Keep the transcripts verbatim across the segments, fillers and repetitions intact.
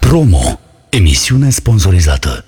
Promo. Emisiune sponsorizată.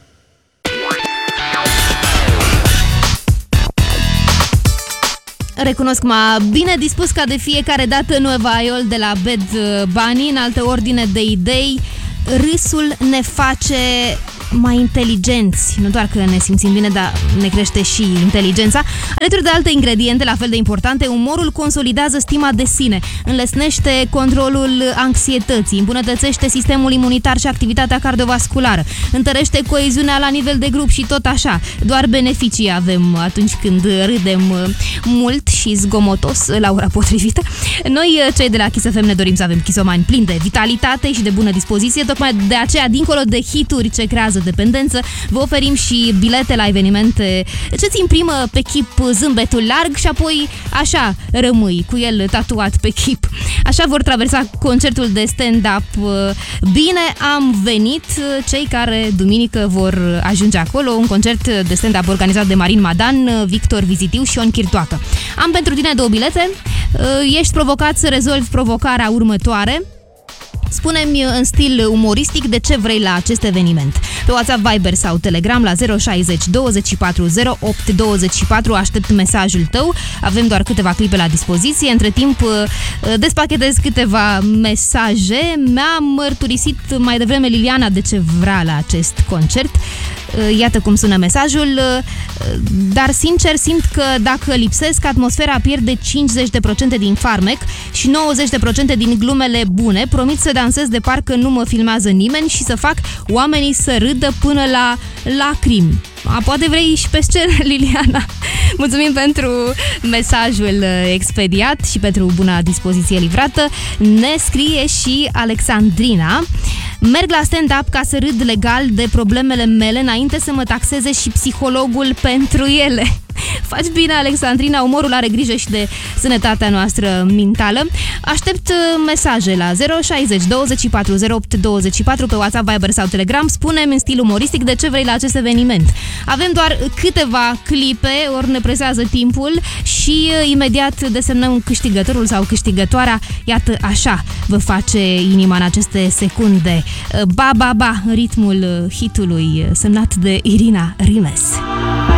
Recunosc, m-a bine dispus ca de fiecare dată Nueva Iol de la Bad Bunny. În altă ordine de idei, râsul ne face mai inteligenți. Nu doar că ne simțim bine, dar ne crește și inteligența. Alături de alte ingrediente la fel de importante, umorul consolidează stima de sine, înlesnește controlul anxietății, îmbunătățește sistemul imunitar și activitatea cardiovasculară, întărește coeziunea la nivel de grup și tot așa. Doar beneficii avem atunci când râdem mult și zgomotos la ora potrivită. Noi, cei de la Kiss F M, ne dorim să avem chisomani plini de vitalitate și de bună dispoziție. Tocmai de aceea, dincolo de hituri ce creează dependență, vă oferim și bilete la evenimente ce-ți imprimă pe chip zâmbetul larg și apoi așa rămâi cu el tatuat pe chip. Așa vor traversa concertul de stand-up Bine am venit cei care duminică vor ajunge acolo. Un concert de stand-up organizat de Marin Madan, Victor Vizitiu și Ion Chirtoacă. Am pentru tine două bilete. Ești provocat să rezolvi provocarea următoare. Spune-mi în stil umoristic de ce vrei la acest eveniment. Pe WhatsApp, Viber sau Telegram la zero șaizeci douăzeci și patru zero opt douăzeci și patru aștept mesajul tău. Avem doar câteva clipe la dispoziție. Între timp despachetez câteva mesaje. Mi-a mărturisit mai devreme Liliana de ce vrea la acest concert. Iată cum sună mesajul. Dar sincer simt că dacă lipsesc, atmosfera pierde cincizeci la sută din farmec și nouăzeci la sută din glumele bune. Promit să dansez de parcă nu mă filmează nimeni și să fac oamenii să râdă până la lacrimi. A, poate vrei și pe scenă, Liliana. Mulțumim pentru mesajul expediat și pentru buna dispoziție livrată. Ne scrie și Alexandrina. Merg la stand-up ca să râd legal de problemele mele înainte să mă taxeze și psihologul pentru ele. Faci bine, Alexandrina, umorul are grijă și de sănătatea noastră mentală. Aștept mesaje la zero șaizeci douăzeci și patru zero opt douăzeci și patru pe WhatsApp, Viber sau Telegram. Spune-mi în stil umoristic de ce vrei la acest eveniment. Avem doar câteva clipe, ori ne presează timpul și imediat desemnăm câștigătorul sau câștigătoarea. Iată așa vă face inima în aceste secunde. Ba, ba, ba, ritmul hitului semnat de Irina Rimes.